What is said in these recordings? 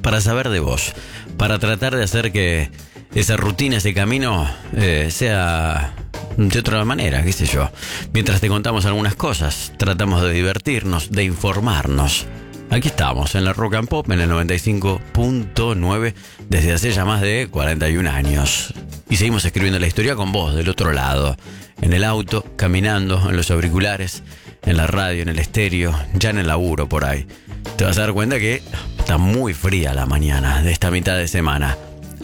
para saber de vos, para tratar de hacer que esa rutina, ese camino sea de otra manera, qué sé yo. Mientras te contamos algunas cosas, tratamos de divertirnos, de informarnos. Aquí estamos, en la Rock and Pop, en el 95.9, desde hace ya más de 41 años. Y seguimos escribiendo la historia con vos, del otro lado. En el auto, caminando, en los auriculares, en la radio, en el estéreo, ya en el laburo, por ahí. Te vas a dar cuenta que está muy fría la mañana de esta mitad de semana.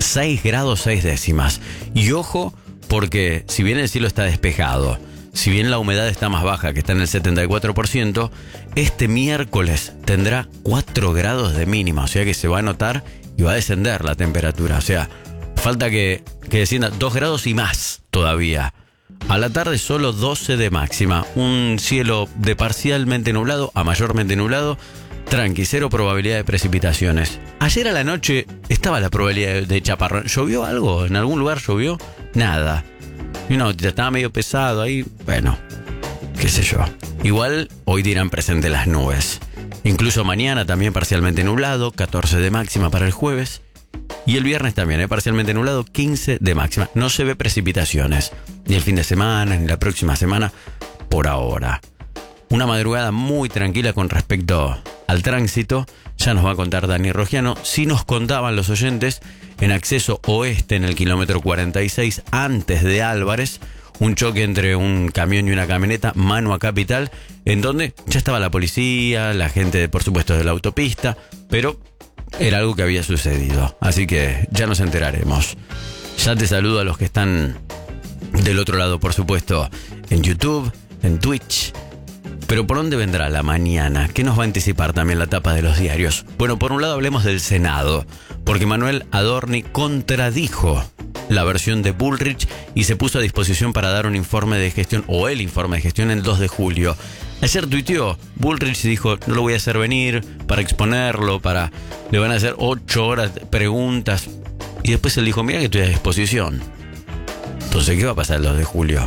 6 grados 6 décimas. Y ojo, porque si bien el cielo está despejado, si bien la humedad está más baja, que está en el 74%, este miércoles tendrá 4 grados de mínima. O sea que se va a notar y va a descender la temperatura. O sea, falta que descienda 2 grados y más todavía. A la tarde solo 12 de máxima. Un cielo de parcialmente nublado a mayormente nublado. Tranqui, cero probabilidad de precipitaciones. Ayer a la noche estaba la probabilidad de chaparrón. ¿Llovió algo? ¿En algún lugar llovió? Nada. Y no, estaba medio pesado ahí. Bueno, qué sé yo. Igual hoy dirán presente las nubes. Incluso mañana también parcialmente nublado, 14 de máxima para el jueves. Y el viernes también, parcialmente nublado, 15 de máxima. No se ve precipitaciones. Ni el fin de semana, ni la próxima semana, por ahora. Una madrugada muy tranquila con respecto al tránsito. Ya nos va a contar Dani Rogiano. Sí nos contaban los oyentes, en acceso oeste, en el kilómetro 46, antes de Álvarez, un choque entre un camión y una camioneta, mano a capital, en donde ya estaba la policía, la gente, por supuesto, de la autopista, pero era algo que había sucedido. Así que ya nos enteraremos. Ya te saludo a los que están del otro lado, por supuesto, en YouTube, en Twitch. Pero ¿por dónde vendrá la mañana? ¿Qué nos va a anticipar también la tapa de los diarios? Bueno, por un lado hablemos del Senado, porque Manuel Adorni contradijo la versión de Bullrich y se puso a disposición para dar un informe de gestión, o el informe de gestión, el 2 de julio. Ayer tuiteó, Bullrich dijo, no lo voy a hacer venir para exponerlo, le van a hacer 8 horas de preguntas. Y después él dijo, mira que estoy a disposición. Entonces, ¿qué va a pasar el 2 de julio?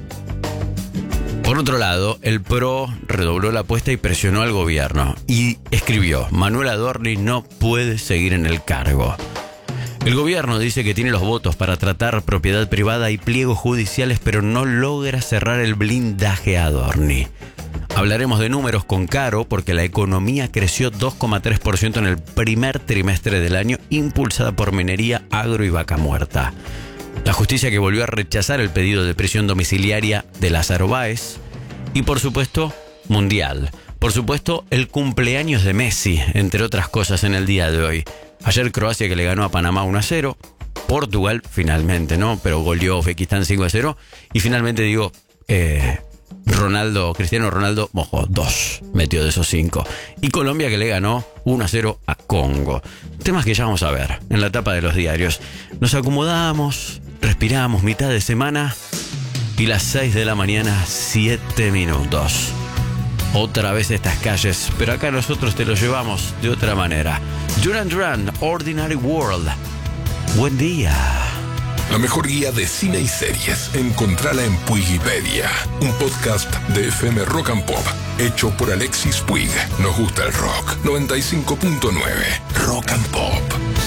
Por otro lado, el PRO redobló la apuesta y presionó al gobierno. Y escribió, Manuel Adorni no puede seguir en el cargo. El gobierno dice que tiene los votos para tratar propiedad privada y pliegos judiciales, pero no logra cerrar el blindaje a Adorni. Hablaremos de números con Caro, porque la economía creció 2,3% en el primer trimestre del año, impulsada por minería, agro y vaca muerta. La justicia que volvió a rechazar el pedido de prisión domiciliaria de Lázaro Báez. Y por supuesto, Mundial. Por supuesto, el cumpleaños de Messi, entre otras cosas, en el día de hoy. Ayer Croacia, que le ganó a Panamá 1-0. Portugal, finalmente, ¿no? Pero goleó a Uzbekistán 5-0. Y finalmente, Cristiano Ronaldo mojó 2, metió de esos 5. Y Colombia, que le ganó 1-0 a Congo. Temas que ya vamos a ver en la tapa de los diarios. Nos acomodamos, respiramos, mitad de semana y las 6 de la mañana, 7 minutos. Otra vez estas calles, pero acá nosotros te lo llevamos de otra manera. Duran Duran, Ordinary World. Buen día. La mejor guía de cine y series, encontrala en Puigipedia, un podcast de FM Rock and Pop, hecho por Alexis Puig. Nos gusta el rock. 95.9 Rock and Pop.